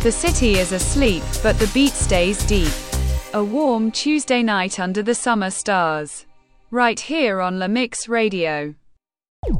The city is asleep, but the beat stays deep. A warm Tuesday night under the summer stars. Right here on La Mix Radio.